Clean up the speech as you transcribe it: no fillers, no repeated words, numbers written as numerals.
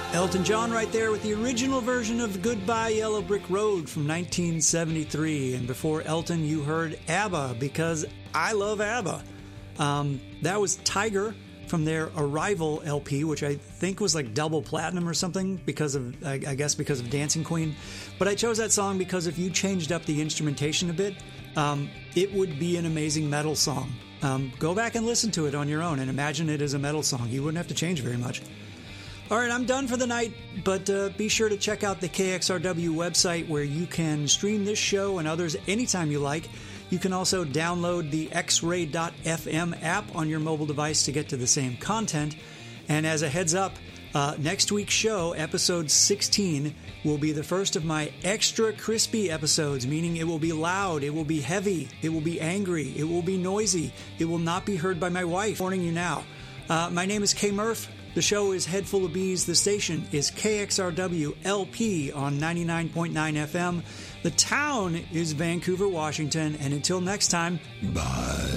Elton John right there with the original version of Goodbye Yellow Brick Road from 1973. And before Elton, you heard ABBA, because I love ABBA. That was Tiger from their Arrival LP, which I think was like double platinum or something because of, I guess because of Dancing Queen. But I chose that song because if you changed up the instrumentation a bit, it would be an amazing metal song. Go back and listen to it on your own and imagine it as a metal song. You wouldn't have to change very much. All right, I'm done for the night, but be sure to check out the KXRW website where you can stream this show and others anytime you like. You can also download the xray.fm app on your mobile device to get to the same content. And as a heads up, next week's show, episode 16, will be the first of my extra crispy episodes, meaning it will be loud, it will be heavy, it will be angry, it will be noisy, it will not be heard by my wife. Warning you now. My name is K Murph. The show is Head Full of Bees. The station is KXRW LP on 99.9 FM. The town is Vancouver, Washington. And until next time, bye.